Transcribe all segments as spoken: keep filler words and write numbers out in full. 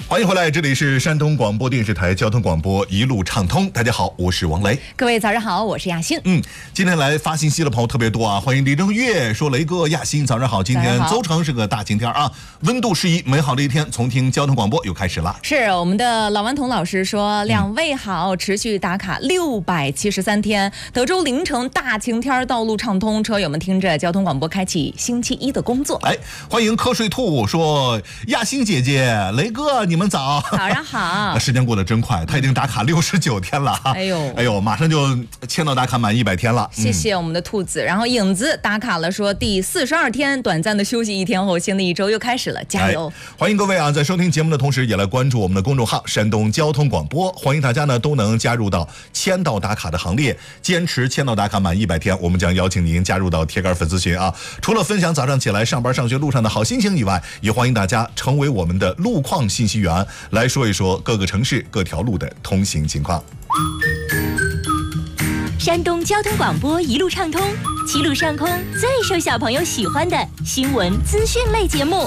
欢迎回来，这里是山东广播电视台交通广播一路畅通。大家好，我是王雷。 各位早上好，我是亚欣。 嗯，今天来发信息的朋友特别多啊，欢迎李正月说雷哥、亚欣早上好。今天邹城是个大晴天啊，温度适宜，美好的一天从听交通广播又开始了。 是我们的老顽童老师说，两位好，持续打卡六百七十三天，德州凌晨大晴天，道路畅通，车友们听着交通广播开启星期一的工作。 哎，欢迎瞌睡兔说，亚欣姐姐、雷哥，你们早。 早上好。 时间过得真快，他已经打卡六十九天了。 哎呦， 哎呦，马上就签到打卡满一百天了。 谢谢我们的兔子。然后影子打卡了，说第四十二天，短暂的休息一天后，新的一周又开始了，加油！ 哎、欢迎各位啊，在收听节目的同时，也来关注我们的公众号山东交通广播。欢迎大家呢都能加入到签到打卡的行列，坚持签到打卡满一百天，我们将邀请您加入到铁杆粉丝群啊。除了分享早上起来上班上学路上的好心情以外，也欢迎大家成为我们的路况信息员，来说一说各个城市各条路的通行情况。 山东交通广播一路畅通，七路上空最受小朋友喜欢的新闻资讯类节目。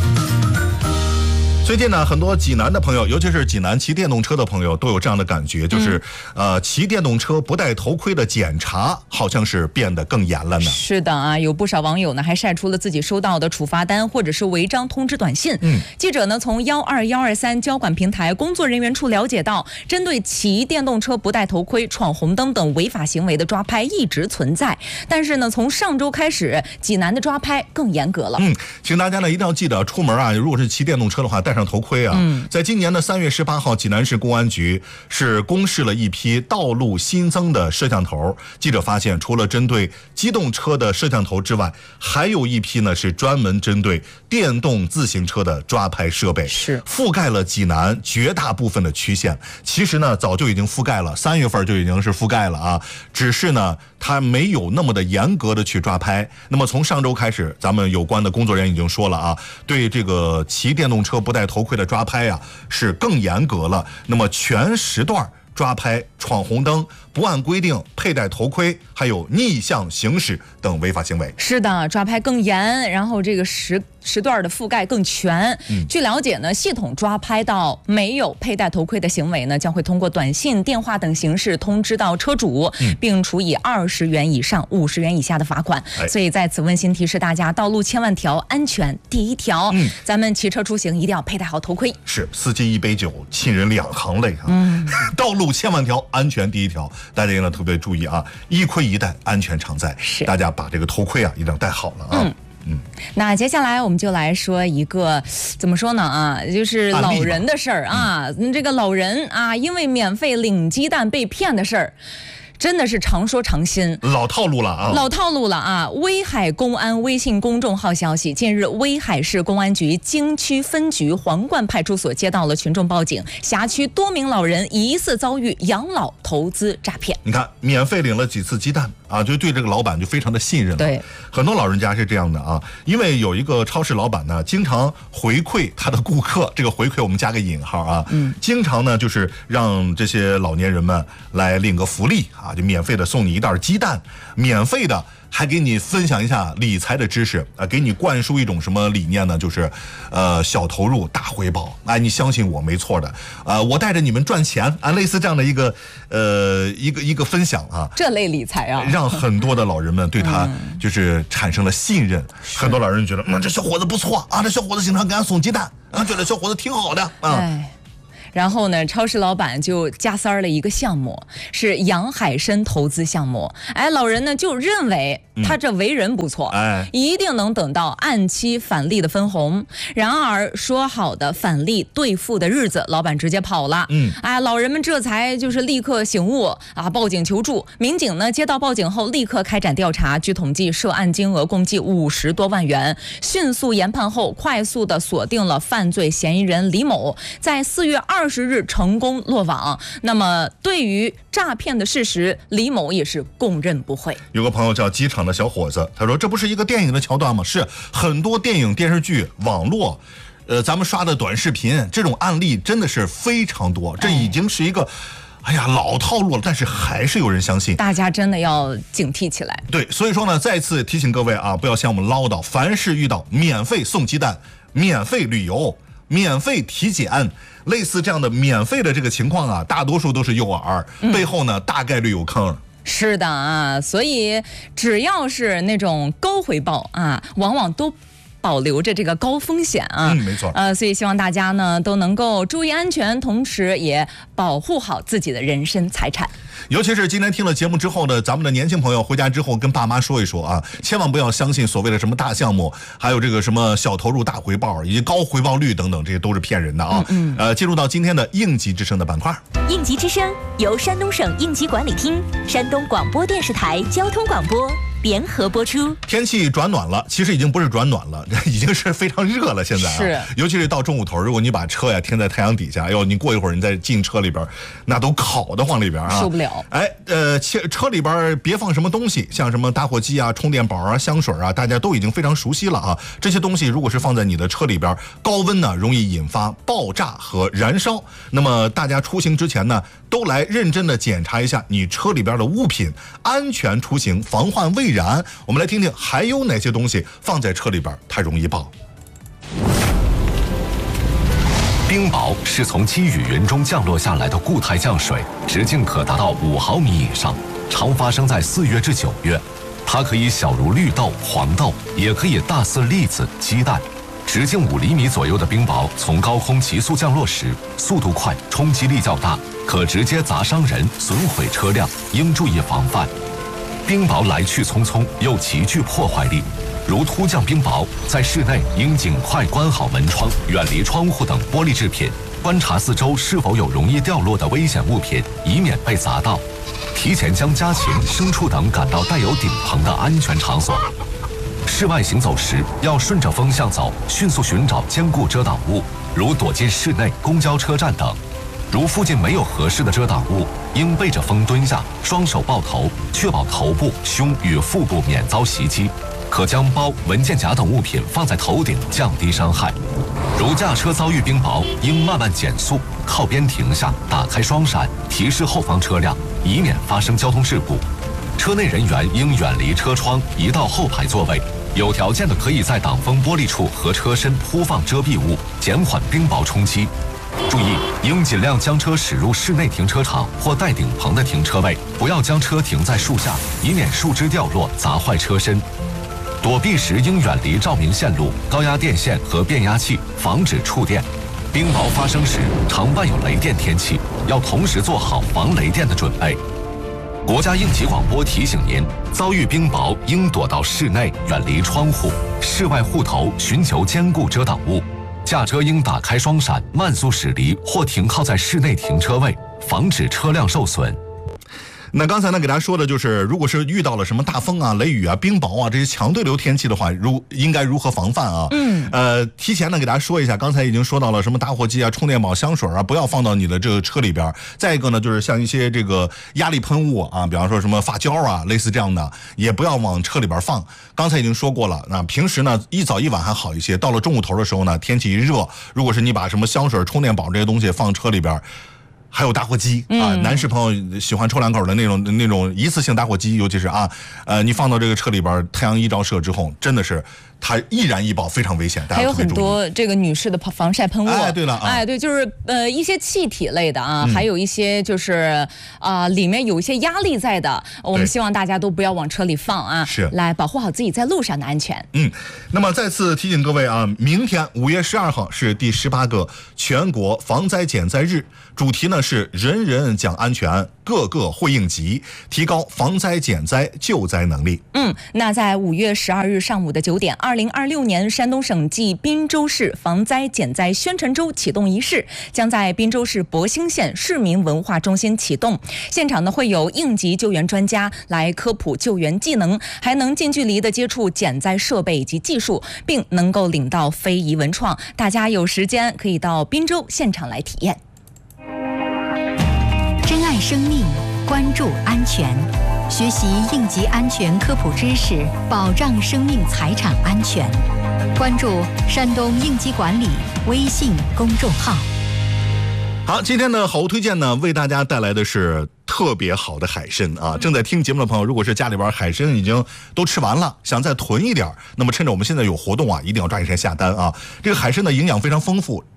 最近呢，很多济南的朋友，尤其是济南骑电动车的朋友，都有这样的感觉，就是、嗯、呃，骑电动车不戴头盔的检查好像是变得更严了呢。 是的啊，有不少网友呢还晒出了自己收到的处罚单或者是违章通知短信。嗯，记者呢从幺二幺二三交管平台工作人员处了解到，针对骑电动车不戴头盔、闯红灯等违法行为的抓拍一直存在，但是呢，从上周开始，济南的抓拍更严格了。 嗯，请大家呢一定要记得，出门啊，如果是骑电动车的话，戴上头盔啊。嗯，在今年的三月十八号，济南市公安局是公示了一批道路新增的摄像头。记者发现，除了针对机动车的摄像头之外，还有一批呢是专门针对电动自行车的抓拍设备，是覆盖了济南绝大部分的区县。其实呢，早就已经覆盖了，三月份就已经是覆盖了啊，只是呢，它没有那么的严格的去抓拍。那么从上周开始，咱们有关的工作人员已经说了啊，对这个骑电动车不戴头盔的抓拍呀、啊、是更严格了。那么全时段抓拍、闯红灯、不按规定佩戴头盔，还有逆向行驶等违法行为。 是的，抓拍更严，然后这个时时段的覆盖更全。嗯、据了解呢，系统抓拍到没有佩戴头盔的行为呢，将会通过短信、电话等形式通知到车主，嗯、并处以二十元以上五十元以下的罚款。哎、所以在此温馨提示大家，道路千万条，安全第一条。嗯、咱们骑车出行一定要佩戴好头盔。 是，司机一杯酒，亲人两行泪啊。嗯，道路千万条，安全第一条，大家一定要特别注意啊！一盔一戴，安全常在。是，大家把这个头盔啊一定要戴好了啊。嗯嗯，那接下来我们就来说一个怎么说呢啊，就是老人的事儿啊。嗯、这个老人啊，因为免费领鸡蛋被骗的事儿。真的是常说常新， 老套路了啊！ 老套路了啊！威海公安微信公众号消息，近日威海市公安局京区分局皇冠派出所接到了群众报警，辖区多名老人疑似遭遇养老投资诈骗。 你看，免费领了几次鸡蛋啊，就对这个老板就非常的信任了。对，很多老人家是这样的啊，因为有一个超市老板呢，经常回馈他的顾客，这个回馈我们加个引号啊，嗯，经常呢就是让这些老年人们来领个福利啊。啊，就免费的送你一袋鸡蛋，免费的还给你分享一下理财的知识啊，给你灌输一种什么理念呢？就是，呃，小投入大回报。哎，你相信我没错的，呃，我带着你们赚钱啊，类似这样的一个，呃，一个一个分享啊。 这类理财啊， 让很多的老人们对他就是产生了信任。嗯、很多老人觉得，嗯，这小伙子不错啊，这小伙子经常给俺送鸡蛋，啊，觉得小伙子挺好的啊。 哎然后呢，超市老板就加塞儿了一个项目，是杨海参投资项目。哎，老人呢就认为他这为人不错，嗯、哎，一定能等到按期返利的分红。然而说好的返利兑付的日子，老板直接跑了。嗯，哎，老人们这才就是立刻醒悟啊，报警求助。民警呢接到报警后，立刻开展调查。据统计，涉案金额共计五十多万元。迅速研判后，快速的锁定了犯罪嫌疑人李某，在四月二。二十日成功落网。那么对于诈骗的事实，李某也是供认不讳。 有个朋友叫机场的小伙子，他说这不是一个电影的桥段吗？是，很多电影电视剧网络呃，咱们刷的短视频这种案例真的是非常多，这已经是一个哎呀老套路了，但是还是有人相信， 大家真的要警惕起来。 对，所以说呢，再次提醒各位啊，不要向我们唠叨，凡是遇到免费送鸡蛋、免费旅游、 免费体检，类似这样的免费的这个情况啊，大多数都是诱饵，背后呢大概率有坑。 是的啊，所以只要是那种高回报啊，往往都保留着这个高风险啊。 嗯，没错。 呃，所以希望大家呢都能够注意安全，同时也保护好自己的人身财产。 尤其是今天听了节目之后的咱们的年轻朋友，回家之后跟爸妈说一说啊，千万不要相信所谓的什么大项目，还有这个什么小投入大回报以及高回报率等等，这些都是骗人的啊。嗯, 嗯呃，进入到今天的应急之声的板块。 应急之声由山东省应急管理厅、山东广播电视台交通广播联合播出。 天气转暖了，其实已经不是转暖了，已经是非常热了。现在啊， 是， 尤其是到中午头，如果你把车呀添在太阳底下，哟，你过一会儿你再进车里边，那都烤得慌里边啊， 受不了。 哎，呃，车里边别放什么东西，像什么打火机啊、充电宝啊、香水啊，大家都已经非常熟悉了啊。这些东西如果是放在你的车里边，高温呢容易引发爆炸和燃烧。那么大家出行之前呢，都来认真的检查一下你车里边的物品，安全出行，防患未然。我们来听听还有哪些东西放在车里边它容易爆。 冰雹是从积雨云中降落下来的固态降水，直径可达到五毫米以上，常发生在四月至九月。它可以小如绿豆、黄豆，也可以大似栗子、鸡蛋。直径五厘米左右的冰雹从高空急速降落时，速度快，冲击力较大，可直接砸伤人、损毁车辆，应注意防范。冰雹来去匆匆，又极具破坏力。如突降冰雹，在室内应尽快关好门窗，远离窗户等玻璃制品，观察四周是否有容易掉落的危险物品，以免被砸到。提前将家禽、牲畜等赶到带有顶棚的安全场所。室外行走时，要顺着风向走，迅速寻找坚固遮挡物，如躲进室内、公交车站等。如附近没有合适的遮挡物，应背着风蹲下，双手抱头，确保头部、胸与腹部免遭袭击。可将包、文件夹等物品放在头顶，降低伤害。如驾车遭遇冰雹，应慢慢减速，靠边停下，打开双闪，提示后方车辆，以免发生交通事故。车内人员应远离车窗，移到后排座位。有条件的可以在挡风玻璃处和车身铺放遮蔽物，减缓冰雹冲击。注意，应尽量将车驶入室内停车场或带顶棚的停车位，不要将车停在树下，以免树枝掉落砸坏车身。躲避时应远离照明线路、高压电线和变压器，防止触电。冰雹发生时常伴有雷电天气，要同时做好防雷电的准备。国家应急广播提醒您，遭遇冰雹应躲到室内，远离窗户；室外护头，寻求坚固遮挡物。驾车应打开双闪，慢速驶离或停靠在室内停车位，防止车辆受损。 那刚才呢，给大家说的就是，如果是遇到了什么大风啊、雷雨啊、冰雹啊这些强对流天气的话，如应该如何防范啊？嗯，呃，提前呢给大家说一下，刚才已经说到了什么打火机啊、充电宝、香水啊，不要放到你的这个车里边。再一个呢，就是像一些这个压力喷雾啊，比方说什么发胶啊，类似这样的，也不要往车里边放。刚才已经说过了，那平时呢一早一晚还好一些，到了中午头的时候呢，天气一热，如果是你把什么香水、充电宝这些东西放车里边。还有打火机啊，嗯、男士朋友喜欢抽两口的那种那种一次性打火机，尤其是啊，呃，你放到这个车里边，太阳一照射之后，真的是它易燃易爆，非常危险。大家还有很多这个女士的防晒喷雾， 哎，对了，啊、 哎，对，就是呃一些气体类的啊，嗯、还有一些就是啊、呃、里面有一些压力在的，我们希望大家都不要往车里放啊， 是来保护好自己在路上的安全。 嗯，那么再次提醒各位啊，明天五月十二号是第十八个全国防灾减灾日，主题呢是人人讲安全，个个会应急，提高防灾减灾救灾能力。 嗯，那在五月十二日上午的九点，二零二六年山东省暨滨州市防灾减灾宣传周启动仪式将在滨州市博兴县市民文化中心启动。现场呢会有应急救援专家来科普救援技能，还能近距离的接触减灾设备以及技术，并能够领到非遗文创。大家有时间可以到滨州现场来体验。 珍爱生命，关注安全，学习应急安全科普知识，保障生命财产安全。关注山东应急管理微信公众号。 好，今天的好物推荐呢，为大家带来的是特别好的海参啊！正在听节目的朋友，如果是家里边海参已经都吃完了，想再囤一点，那么趁着我们现在有活动啊，一定要抓紧时间下单啊！这个海参的营养非常丰富，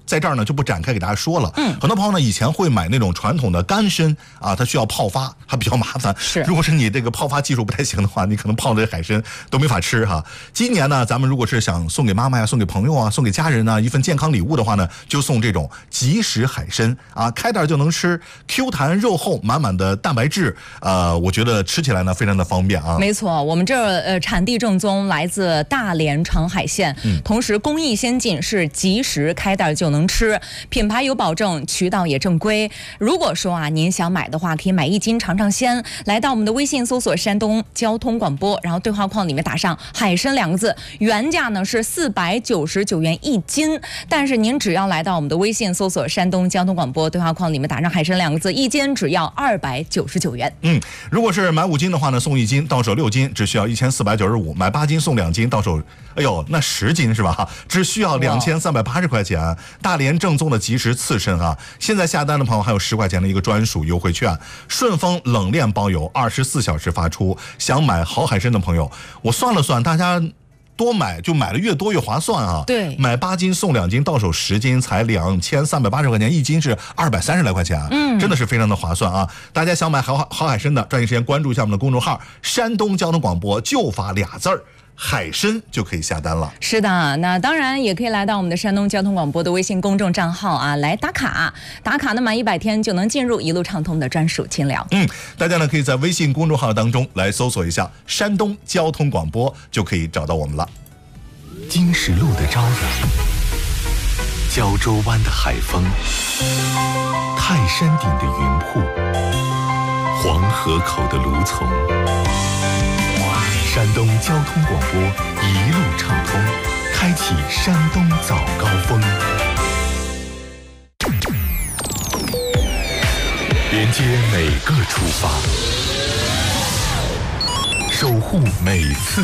在这儿呢就不展开给大家说了。嗯，很多朋友呢以前会买那种传统的干参啊，它需要泡发，还比较麻烦。 是， 如果是你这个泡发技术不太行的话，你可能泡的海参都没法吃哈。今年呢，咱们如果是想送给妈妈呀、送给朋友啊、送给家人呢一份健康礼物的话呢，就送这种即食海参啊，开袋就能吃 ，Q 弹肉厚，满满的蛋白质，呃，我觉得吃起来呢非常的方便啊。 没错，我们这儿呃产地正宗，来自大连长海县，嗯、同时工艺先进，是即食开袋就能吃，品牌有保证，渠道也正规。如果说啊您想买的话，可以买一斤尝尝鲜，来到我们的微信搜索山东交通广播，然后对话框里面打上海参两个字，原价呢是四百九十九元一斤，但是您只要来到我们的微信搜索山东交通广播，对话框里面打上海参两个字，一斤只要二百九十九元。 嗯，如果是买五斤的话呢，送一斤，到手六斤只需要一千四百九十五；买八斤送两斤，到手，哎呦，那十斤是吧？只需要两千三百八十块钱。大连正宗的即食刺参啊！现在下单的朋友还有十块钱的一个专属优惠券，顺丰冷链包邮，二十四小时发出。想买好海参的朋友，我算了算，大家多买就买的越多越划算啊！ 对， 买八斤送两斤，到手十斤才两千三百八十块钱，一斤是二百三十来块钱，嗯，真的是非常的划算啊！大家想买好好海参的，抓紧时间关注一下我们的公众号“山东交通广播”，就发俩字儿。海参就可以下单了。 是的，那当然也可以来到我们的山东交通广播的微信公众账号啊，来打卡。打卡呢满一百天就能进入一路畅通的专属亲聊。 嗯，大家呢可以在微信公众号当中来搜索一下山东交通广播，就可以找到我们了。 金石路的朝阳，胶州湾的海风，泰山顶的云瀑，黄河口的芦丛。山东交通广播一路畅通，开启山东早高峰，连接每个出发，守护每次